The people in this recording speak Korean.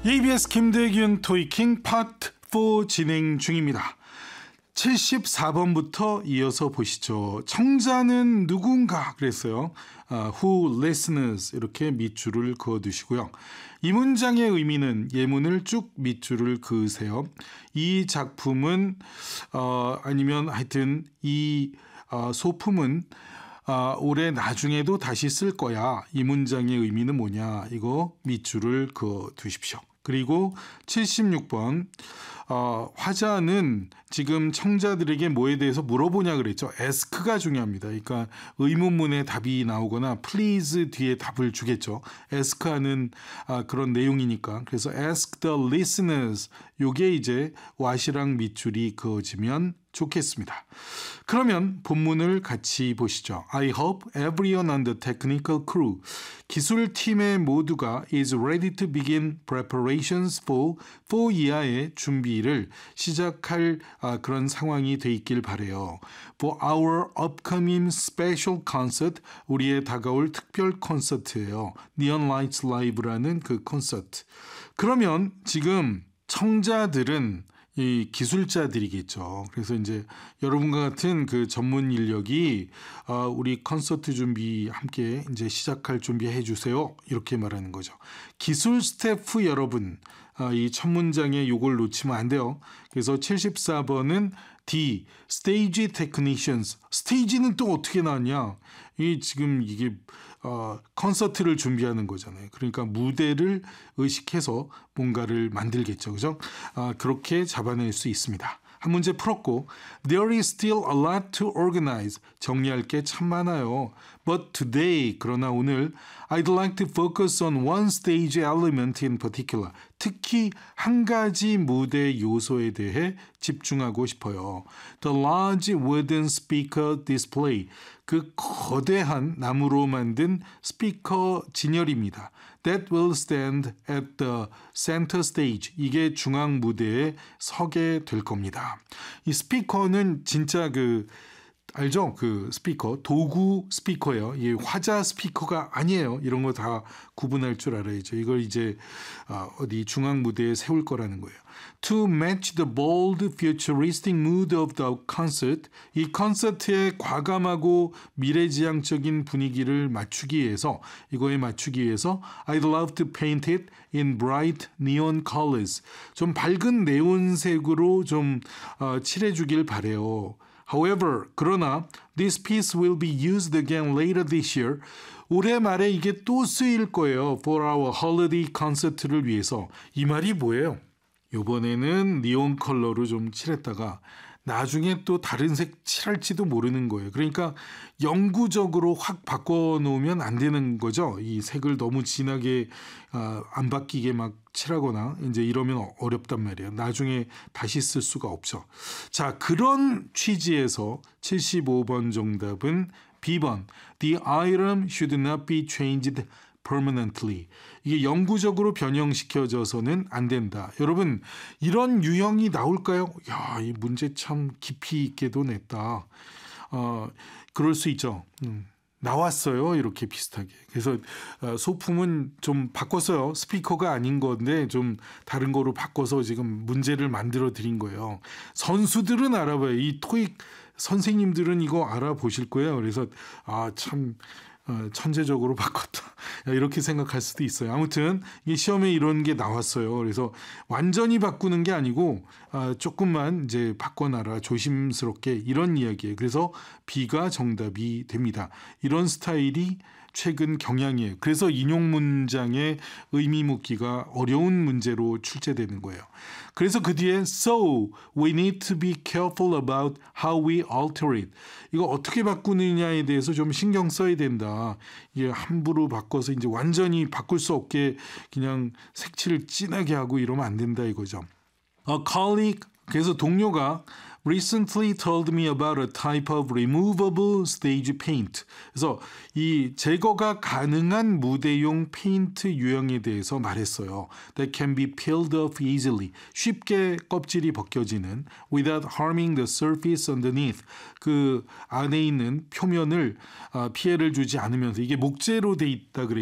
EBS 김대균 토이킹 파트 4 진행 중입니다. 74번부터 이어서 보시죠. 청자는 누군가 그랬어요. Who listens 이렇게 밑줄을 그어두시고요. 이 문장의 의미는 예문을 쭉 밑줄을 그으세요. 이 작품은 아니면 하여튼 이 소품은 올해 나중에도 다시 쓸 거야. 이 문장의 의미는 뭐냐. 이거 밑줄을 그어두십시오. 그리고 76번 화자는 지금 청자들에게 뭐에 대해서 물어보냐 그랬죠. ask가 중요합니다. 그러니까 의문문에 답이 나오거나 please 뒤에 답을 주겠죠. ask 하는 그런 내용이니까. 그래서 ask the listeners 요게 이제 what이랑 밑줄이 그어지면 좋겠습니다. 그러면 본문을 같이 보시죠. I hope everyone on the technical crew 기술팀의 모두가 is ready to begin preparations for 이하의 준비를 시작할 그런 상황이 돼 있길 바래요. For our upcoming special concert 우리의 다가올 특별 콘서트예요. Neon Lights Live라는 그 콘서트. 그러면 지금 청자들은 이 기술자들이겠죠. 그래서 이제 여러분과 같은 그 전문 인력이 우리 콘서트 준비 함께 이제 시작할 준비해 주세요. 이렇게 말하는 거죠. 기술 스태프 여러분, 이 첫 문장에 요걸 놓치면 안 돼요. 그래서 74번은 D, stage technicians. 스테이지는 또 어떻게 나왔냐? 이 지금 이게 콘서트를 준비하는 거잖아요. 그러니까 무대를 의식해서 뭔가를 만들겠죠. 그죠? 그렇게 잡아낼 수 있습니다. 한 문제 풀었고 There is still a lot to organize. 정리할 게 참 많아요. But today, 그러나 오늘 I'd like to focus on one stage element in particular. 특히 한 가지 무대 요소에 대해 집중하고 싶어요. The large wooden speaker display. 그 거대한 나무로 만든 스피커 진열입니다. That will stand at the center stage. 이게 중앙 무대에 서게 될 겁니다. 이 스피커는 진짜 알죠? 그 스피커, 도구 스피커예요. 이 화자 스피커가 아니에요. 이런 거 다 구분할 줄 알아야죠. 이걸 이제 어디 중앙 무대에 세울 거라는 거예요. To match the bold futuristic mood of the concert, 이 콘서트의 과감하고 미래지향적인 분위기를 맞추기 위해서 이거에 맞추기 위해서 I'd love to paint it in bright neon colors. 좀 밝은 네온색으로 좀 칠해주길 바래요. However, 그러나 this piece will be used again later this year. 올해 말에 이게 또 쓰일 거예요. For our holiday concert를 위해서. 이 말이 뭐예요? 이번에는 니온 컬러로 좀 칠했다가 나중에 또 다른 색 칠할지도 모르는 거예요. 그러니까 영구적으로 확 바꿔놓으면 안 되는 거죠. 이 색을 너무 진하게 안 바뀌게 막 칠하거나 이제 이러면 어렵단 말이에요. 나중에 다시 쓸 수가 없죠. 자, 그런 취지에서 75번 정답은 B번. The item should not be changed permanently. 이게 영구적으로 변형시켜져서는 안 된다. 여러분, 이런 유형이 나올까요? 야, 이 문제 참 깊이 있게도 냈다. 그럴 수 있죠. 나왔어요. 이렇게 비슷하게. 그래서 소품은 좀 바꿨어요. 스피커가 아닌 건데 좀 다른 거로 바꿔서 지금 문제를 만들어 드린 거예요. 선수들은 알아봐요. 이 토익 선생님들은 이거 알아보실 거예요. 그래서 참 천재적으로 바꿨다. 이렇게 생각할 수도 있어요. 아무튼 이 시험에 이런 게 나왔어요. 그래서 완전히 바꾸는 게 아니고 조금만 이제 바꿔놔라. 조심스럽게 이런 이야기예요. 그래서 B가 정답이 됩니다. 이런 스타일이 최근 경향이에요. 그래서 인용 문장의 의미 묻기가 어려운 문제로 출제되는 거예요. 그래서 그 뒤에 So we need to be careful about how we alter it. 이거 어떻게 바꾸느냐에 대해서 좀 신경 써야 된다. 이게 함부로 바꿔서 이제 완전히 바꿀 수 없게 그냥 색칠을 진하게 하고 이러면 안 된다 이거죠. A colleague, 그래서 동료가 recently told me about a type of removable stage paint. 그래서 이 제거가 가능한 무대용 페인트 유형에 대해서 말했어요. That can be peeled off easily. 쉽게 껍질이 벗겨지는 without harming the surface underneath. 그 안에 있는 표면을 피해를 주지 않으면서 이게 목재로 돼 있다 그랬죠.